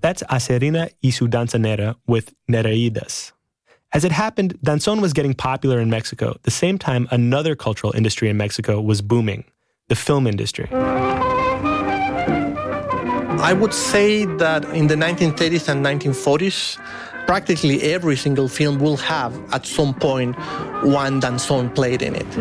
That's Acerina y su danzanera with Nereidas. As it happened, danzón was getting popular in Mexico the same time another cultural industry in Mexico was booming, the film industry. I would say that in the 1930s and 1940s, practically every single film will have, at some point, one danzón played in it.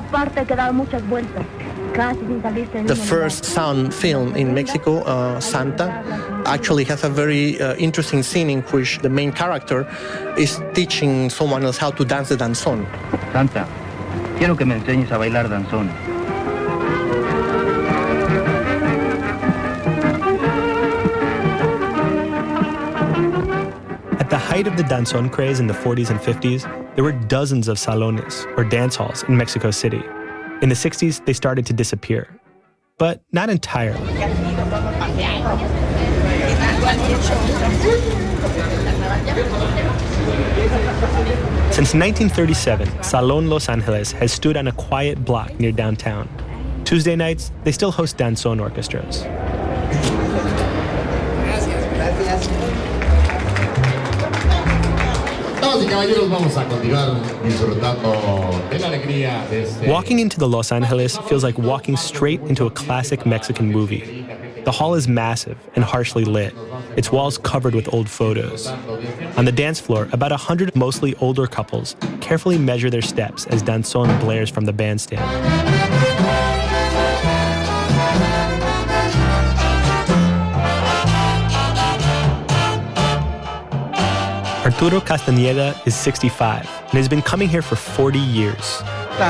The first sound film in Mexico, Santa, actually has a very interesting scene in which the main character is teaching someone else how to dance the danzón. Santa, quiero que me enseñes a bailar danzón. At the height of the danzón craze in the 40s and 50s, there were dozens of salones, or dance halls, in Mexico City. In the 60s, they started to disappear. But not entirely. Since 1937, Salon Los Angeles has stood on a quiet block near downtown. Tuesday nights, they still host danzón orchestras. Walking into the Los Angeles feels like walking straight into a classic Mexican movie. The hall is massive and harshly lit, its walls covered with old photos. On the dance floor, about 100 mostly older couples carefully measure their steps as danzón blares from the bandstand. Arturo Castañeda is 65 and has been coming here for 40 years.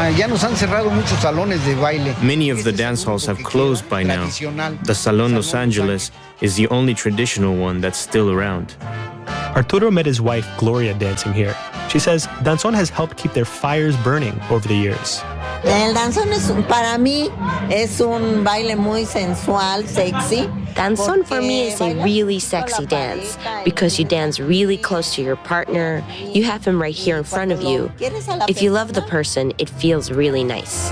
Many of the dance halls have closed by now. The Salon Los Angeles is the only traditional one that's still around. Arturo met his wife, Gloria, dancing here. She says danzón has helped keep their fires burning over the years. El danzón para mí es un baile muy sensual, sexy. Danzón for me is a really sexy dance because you dance really close to your partner. You have him right here in front of you. If you love the person, it feels really nice.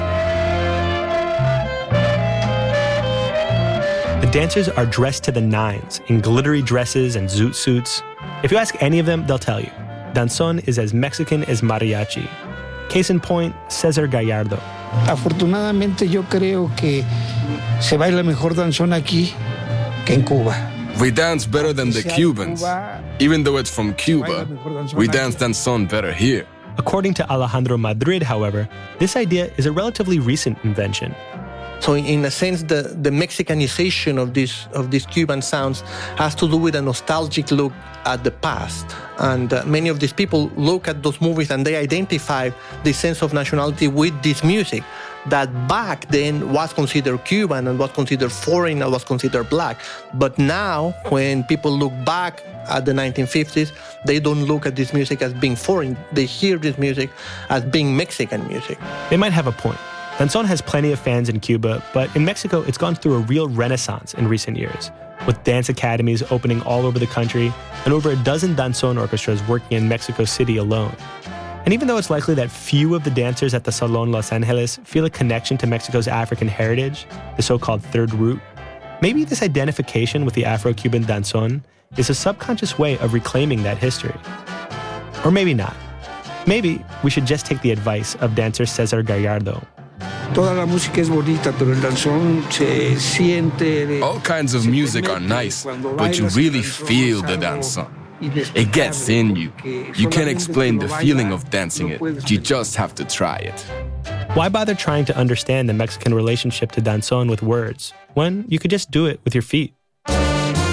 The dancers are dressed to the nines in glittery dresses and zoot suits. If you ask any of them, they'll tell you. Danzón is as Mexican as mariachi. Case in point, Cesar Gallardo. Afortunadamente yo creo que se baila mejor danzón aquí que en Cuba. We dance better than the Cubans. Even though it's from Cuba, we dance danzón better here. According to Alejandro Madrid, however, this idea is a relatively recent invention. So in a sense, the Mexicanization of these Cuban sounds has to do with a nostalgic look at the past. And many of these people look at those movies and they identify the sense of nationality with this music that back then was considered Cuban and was considered foreign and was considered black. But now, when people look back at the 1950s, they don't look at this music as being foreign. They hear this music as being Mexican music. They might have a point. Danzón has plenty of fans in Cuba, but in Mexico, it's gone through a real renaissance in recent years, with dance academies opening all over the country and over a dozen danzón orchestras working in Mexico City alone. And even though it's likely that few of the dancers at the Salon Los Angeles feel a connection to Mexico's African heritage, the so-called third root, maybe this identification with the Afro-Cuban danzón is a subconscious way of reclaiming that history. Or maybe not. Maybe we should just take the advice of dancer Cesar Gallardo. Toda la música es bonita, pero el danzón se siente. All kinds of music are nice, but you really feel the danzón. It gets in you. You can't explain the feeling of dancing it. You just have to try it. Why bother trying to understand the Mexican relationship to danzón with words when you could just do it with your feet?